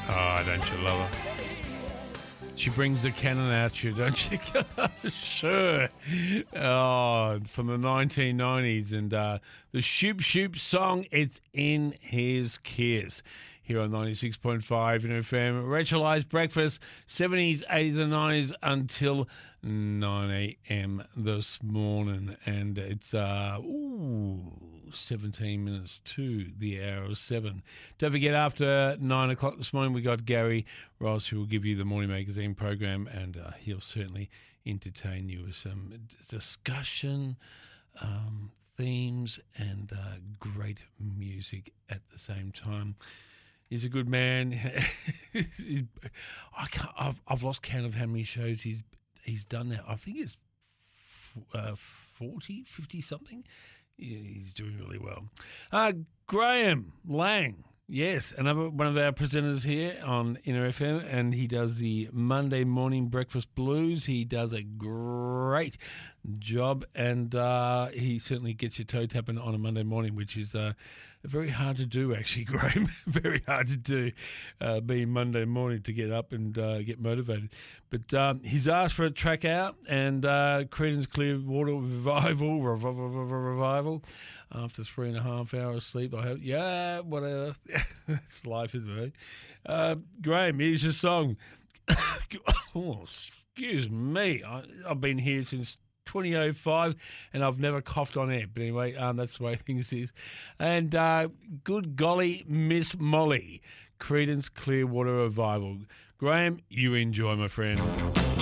Oh, don't you love her? She brings the cannon at you, don't you? Sure. Oh, from the 1990s. And the Shoop Shoop song, it's in his kiss. Here on 96.5 in FM. Rachel I's Breakfast, 70s, 80s and 90s until 9 a.m. this morning. And it's 17 minutes to the hour of 7. Don't forget, after 9 o'clock this morning, we got Gary Ross, who will give you the Morning Magazine program, and he'll certainly entertain you with some discussion, themes, and great music at the same time. He's a good man. I've lost count of how many shows he's done now. I think it's 40, 50 something. Yeah, he's doing really well. Graham Lang. Yes, another one of our presenters here on Inner FM, and he does the Monday Morning Breakfast Blues. He does a great job, and he certainly gets your toe tapping on a Monday morning, which is very hard to do, actually, Graham. Very hard to do, being Monday morning, to get up and get motivated. But he's asked for a track out, and Creedence Clearwater Revival. After 3.5 hours sleep, I hope. Yeah, whatever. That's life, isn't it? Graham, here's your song. Oh, excuse me. I've been here since 2005, and I've never coughed on air. But anyway, that's the way things is. And Good Golly, Miss Molly, Creedence Clearwater Revival. Graham, you enjoy, my friend.